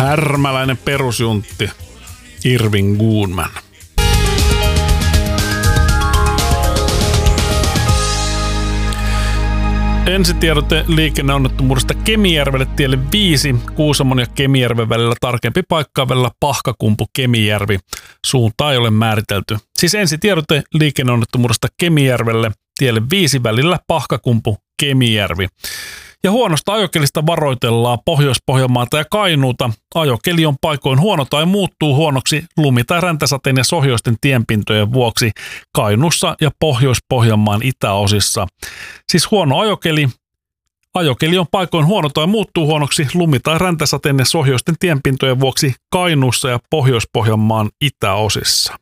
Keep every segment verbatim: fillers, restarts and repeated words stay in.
Härmäläinen perusjuntti, Irving Goodman. Ensitiedote liikenneonnettomuudesta Kemijärvelle tielle viisi, Kuusamon ja Kemijärven välillä tarkempi paikka välillä Pahkakumpu Kemijärvi. Suuntaa ei ole määritelty. Siis ensitiedote liikenneonnettomuudesta Kemijärvelle tielle viisi välillä Pahkakumpu Kemijärvi. Ja huonosta ajokelista varoitellaan Pohjois-Pohjanmaata ja Kainuuta. Ajokeli on paikoin huono tai muuttuu huonoksi lumi- tai räntäsateen ja sohjoisten tienpintojen vuoksi Kainuussa ja Pohjois-Pohjanmaan itäosissa. Siis huono ajokeli. Ajokeli on paikoin huono tai muuttuu huonoksi lumi- tai räntäsateen ja sohjoisten tienpintojen vuoksi Kainuussa ja Pohjois-Pohjanmaan itäosissa.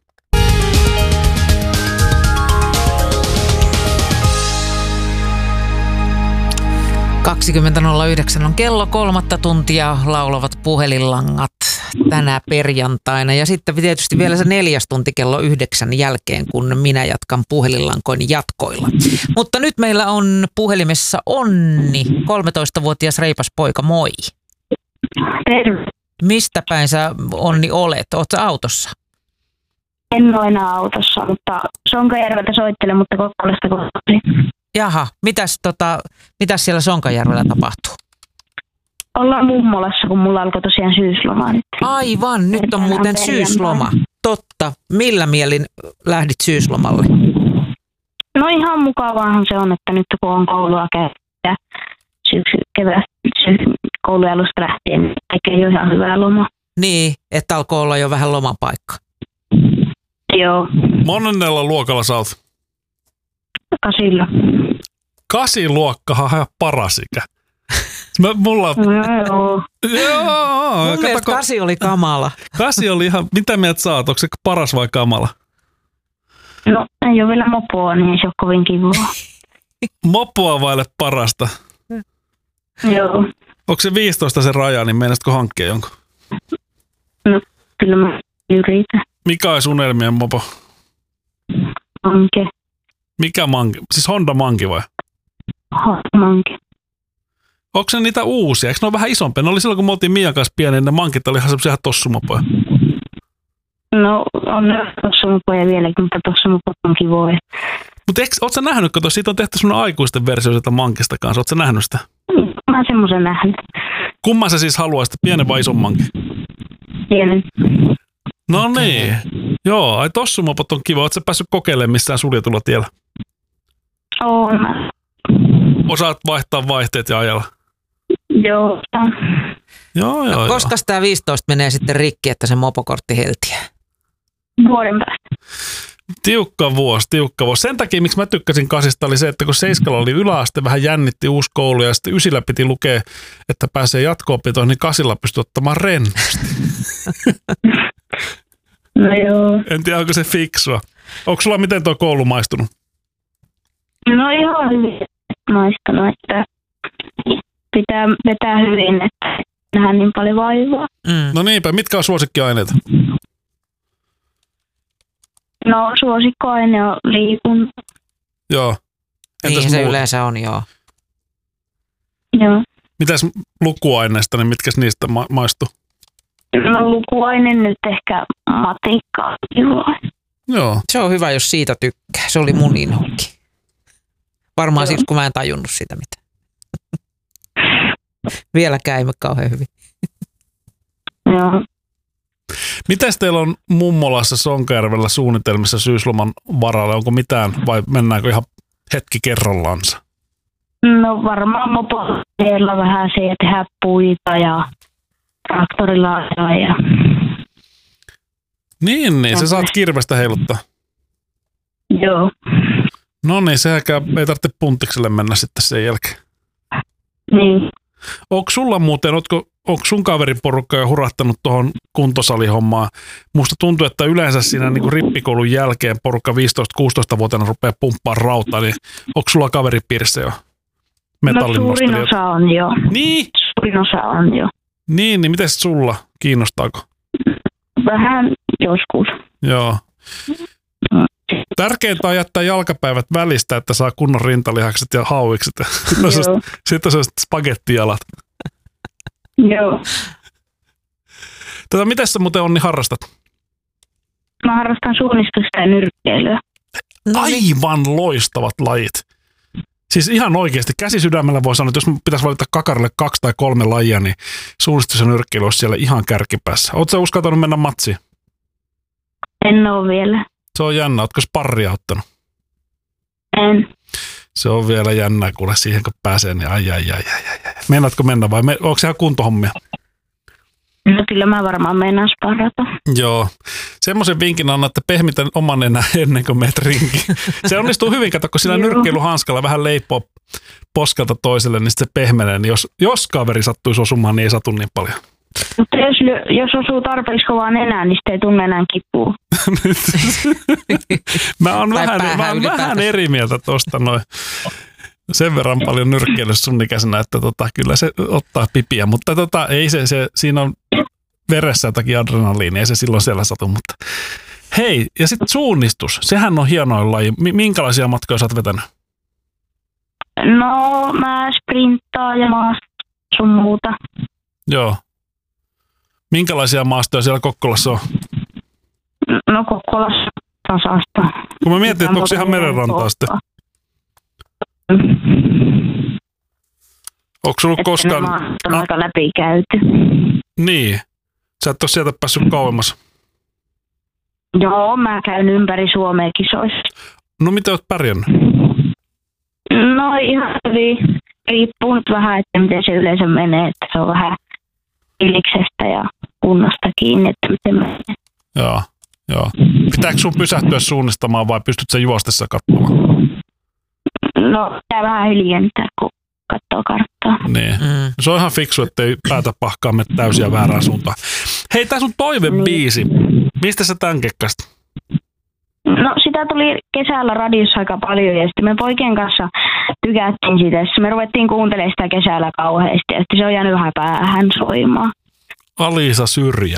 kaksikymmentä nolla yhdeksän on kello, kolmatta tuntia laulavat puhelinlangat tänä perjantaina. Ja sitten tietysti vielä se neljäs tunti kello yhdeksän jälkeen, kun minä jatkan puhelinlankoin jatkoilla. Mutta nyt meillä on puhelimessa Onni, kolmetoistavuotias reipas poika, moi. Terve. Mistä päin sä, Onni, olet? Oot sä autossa? En ole enää autossa, mutta Sonkajärveltä soittelen, mutta Kokkolasta kotiin. Jaha, mitäs, tota, mitäs siellä Sonkajärvellä tapahtuu? Ollaan mummolassa, kun mulla alkoi tosiaan syysloma nyt. Aivan, nyt on muuten syysloma. Totta. Millä mielin lähdit syyslomalle? No ihan mukavaahan se on, että nyt kun on koulua käydä syksy, kevät, syksy, koulualusta lähtien, niin tekee jo ihan hyvää lomaa. Niin, että alkoi olla jo vähän lomapaikka. Joo. Monennella luokalla sä oot? Kasilla. Kasiluokkahan ihan paras ikä. Mä, mulla... No, joo. Joo. Mun mielestä kasi oli kamala. Kasi oli ihan... Mitä mieltä sä oot? Onko se paras vai kamala? No ei ole vielä mopoa, niin se on kovin kivaa. Mopoa vaille parasta. Joo. Onko se viisitoista se raja, niin meinaisitko hankkia jonkun? No kyllä mä yritän. Mikä olisi unelmien mopo? Manke. Mikä manki? Siis Honda Manki vai? Manke. Onko se niitä uusia? Eikö ne ole vähän isompia? Ne oli silloin, kun me oltiin Mian kanssa pieni, niin ne mankit oli ihan semmoisia ihan tossumopoja. No on tossumopoja vieläkin, mutta tossumopot on kivoja. Mutta ootko sä nähnyt, kun siitä on tehty semmoinen aikuisten versio sitä mankista kanssa? Ootko sä nähnyt sitä? Mä oon semmoisen nähnyt. Kumman sä siis haluaisit, pienen vai ison mankin? Pienen. No okay. Niin. Joo, ai tossumopot on kiva. Ootko sä päässyt kokeilemaan missään suljetulla tiellä? Oon. Osaat vaihtaa vaihteet ja ajalla? Joo. Joo, joo, koska tämä viisitoista menee sitten rikki, että se mopokortti heltiää? Vuoden päästä. Tiukka vuosi, tiukka vuosi. Sen takia, miksi mä tykkäsin kasista, oli se, että kun seiskalla oli yläaste, vähän jännitti uusi koulu ja sitten ysillä piti lukea, että pääsee jatko-opintoihin, niin kasilla pystyi ottamaan rennosti. No joo. En tiedä, onko se fiksua. Onko sulla miten tuo koulu maistunut? No ihan hyvin maistunut, että pitää vetää hyvin, että nähdään niin paljon vaivaa. Mm. No niinpä, mitkä on suosikkiaineita? No suosikkoaine on liikunta. Joo. Entäs niin se muut? yleensä on, joo. Joo. Mitäs lukuaineista, niin mitkäs niistä ma- maistuu? No lukuaine nyt ehkä matikka. Joo. Se on hyvä, jos siitä tykkää. Se oli mun inhokki. Varmaan siksi, kun mä en tajunnut sitä mitään. Vieläkään ei kauhean hyvin. Joo. Mitäs teillä on mummolassa Sonkajärvellä suunnitelmissa syysloman varalle? Onko mitään vai mennäänkö ihan hetki kerrallansa? No varmaan mopoilla vähän se ja tehdä puita ja traktorilla ajaa ja... Niin, niin. Sä saat kirvestä heiluttaa. Joo. No niin, sehän ei tarvitse puntikselle mennä sitten sen jälkeen. Niin. Onko sulla muuten, onko, onko sun kaveriporukka jo hurahtanut tuohon kuntosalihommaan? Musta tuntuu, että yleensä siinä niin kuin rippikoulun jälkeen porukka viisitoista-kuusitoista-vuotiaana rupeaa pumppaan rautaa, niin onko sulla kaveripiirissä jo metallin No suurin nostelijat? osa on jo. Niin? Suurin osa on jo. Niin, niin miten sulla? Kiinnostaako? Vähän joskus. Joo. Tärkeintä on jättää jalkapäivät välistä, että saa kunnon rintalihakset ja hauikset. Sitten on sellaiset spagettijalat. Joo. Tätä, miten sä muuten Onni harrastat? Mä harrastan suunnistusta ja nyrkkeilyä. No niin. Aivan loistavat lajit. Siis ihan oikeasti käsisydämellä voi sanoa, että jos pitäisi valita kakarille kaksi tai kolme lajia, niin suunnistus ja nyrkkeily olisi siellä ihan kärkipäässä. Oletko sä uskaltanut mennä matsiin? En oo vielä. Se on jännä. Ootko sparria ottanut? En. Se on vielä jännä, kuule siihen kun pääsee, niin ai ai ai ai ai. ai. Meinaatko mennä vai me, onko se ihan kuntohommia? No kyllä mä varmaan meinaan sparrata. Joo. Semmoisen vinkin annan, että pehmitä oman nenän ennen kuin meet rinkiin. Se onnistuu hyvin, kato, kun sillä nyrkkeilyhanskalla vähän leipoo poskelta toiselle, niin se pehmenee. Niin jos, jos kaveri sattuisi osumaan, niin ei satu niin paljon. Mutta jos, jos osuu tarpeeksi kovaa nenään, niin sitten ei tunne enää kipua. mä oon vähän, mä oon vähän eri mieltä tuosta noin. Sen verran paljon nyrkkeily sun ikäisenä, että tota, kyllä se ottaa pipiä, mutta tota, ei se, se, siinä on veressä jotakin adrenaliinia, ei se silloin siellä satu, mutta hei, ja sitten suunnistus, sehän on hienoin laji. Minkälaisia matkoja sä oot vetänyt? No, mä sprinttaan ja maasta sun muuta. Joo. Minkälaisia maastoja siellä Kokkolassa on? No, Kokkolassa tasasta. Kun mä mietin, että onko se ihan merenrantaa sitten? Onko sulla että koskaan... on aika läpikäyty. Niin. Sä et ole sieltä päässyt kauemmas. Joo, mä käyn ympäri Suomea kisoissa. No miten oot pärjännyt? No ihan hyvin. Riippuu nyt vähän, että miten se yleensä menee. Että se on vähän iliksestä ja kunnosta kiinni, että miten menee. Joo, joo. Pitääkö sun pysähtyä suunnistamaan vai pystyt sä juostessa katsomaan? No, pitää vähän hiljentää, kun katsoo karttaa. Niin. Mm. Se on ihan fiksu, ettei päätä pahkaa mene täysin väärään suuntaan. Hei, tää sun toivebiisi. Niin. Mistä sä tän kekkasit? No, sitä tuli kesällä radiossa aika paljon ja sitten me poikien kanssa tykättiin sitä. Me ruvettiin kuuntelemaan sitä kesällä kauheasti ja sitten se on jäänyt vähän päähän soimaan. Alisa Syrjä.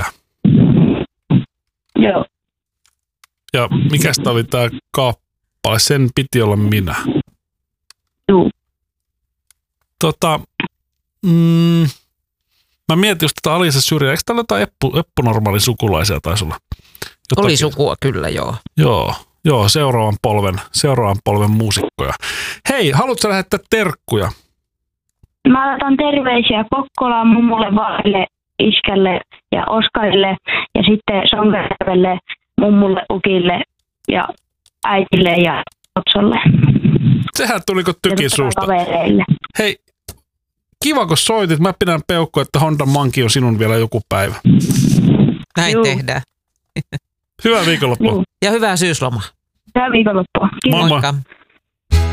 Joo. Ja mikäs tää oli tää kappale? Sen piti olla minä. Joo. Tota, mm, mä mietin just tätä Alisa Syrjää. Eikö täällä jotain Eppu, Eppu-normaalin sukulaisia taisi olla? Jotakin. Oli sukua kyllä, joo. Joo, joo, seuraavan polven, seuraavan polven muusikkoja. Hei, haluatko lähettää terkkuja? Mä laitan terveisiä Kokkolaan, mummulle, vaarille, iskälle ja Oskarille ja sitten Songervelle, mummulle, ukille ja äitille ja Otsolle. Sehän tuli kun tykin suusta. Kavereille. Hei, kiva kun soitit. Mä pidän peukkoa, että Honda Manki on sinun vielä joku päivä. Näin Juu. tehdään. Hyvää viikonloppua. Ja hyvää syyslomaa. Hyvää viikonloppua. Moi moi. Moikka.